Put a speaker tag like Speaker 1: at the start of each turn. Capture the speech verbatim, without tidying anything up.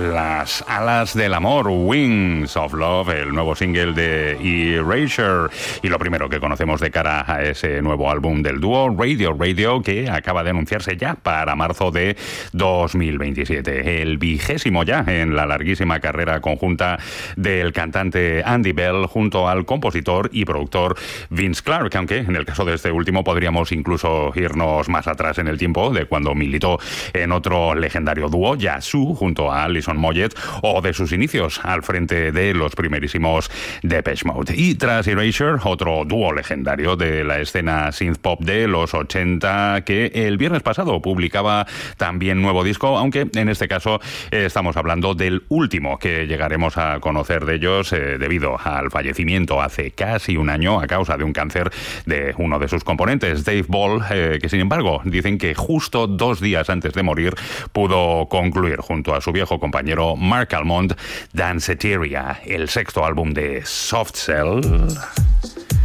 Speaker 1: Las alas del amor, Wings of Love, el nuevo single de Erasure. Y lo primero que conocemos de cara a ese nuevo álbum del dúo, Radio Radio, que acaba de anunciarse ya para marzo de dos mil veintisiete. El vigésimo ya en la larguísima carrera conjunta del cantante Andy Bell junto al compositor y productor Vince Clarke, aunque en el caso de este último podríamos incluso irnos más atrás en el tiempo, de cuando militó en otro legendario dúo, Yazoo, junto a Alison Moyet, o de sus inicios al frente de los primerísimos Depeche Mode. Y tras Erasure, otro dúo legendario de la escena synth-pop de los ochenta, que el viernes pasado publicaba también nuevo disco, aunque en este caso eh, estamos hablando del último que llegaremos a conocer de ellos eh, debido al fallecimiento hace casi un año a causa de un cáncer de uno de sus componentes, Dave Ball, eh, que sin embargo dicen que justo dos días antes de morir pudo concluir junto a su viejo compañero Mark Almond Danceteria, el sexto álbum de Soft Cell.